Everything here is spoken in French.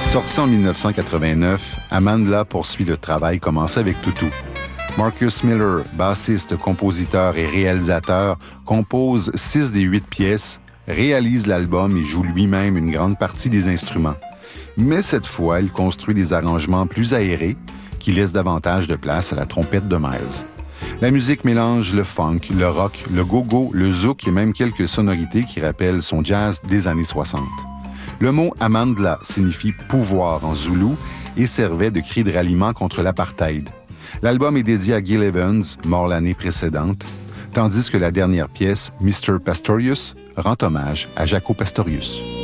Sorti en 1989, Amandla poursuit le travail commencé avec Tutu. Marcus Miller, bassiste, compositeur et réalisateur, compose 6 des 8 pièces, réalise l'album et joue lui-même une grande partie des instruments. Mais cette fois, il construit des arrangements plus aérés qui laissent davantage de place à la trompette de Miles. La musique mélange le funk, le rock, le go-go, le zouk et même quelques sonorités qui rappellent son jazz des années 60. Le mot « Amandla » signifie « pouvoir » en zoulou et servait de cri de ralliement contre l'apartheid. L'album est dédié à Gil Evans, mort l'année précédente, tandis que la dernière pièce, Mr. Pastorius, rend hommage à Jaco Pastorius.